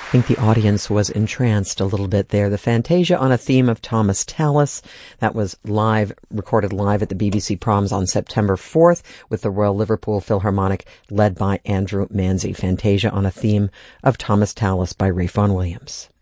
I think the audience was entranced a little bit there. The Fantasia on a theme of Thomas Tallis. That was recorded live at the BBC Proms on September 4th with the Royal Liverpool Philharmonic led by Andrew Manzi. Fantasia on a theme of Thomas Tallis by Ralph Vaughan Williams.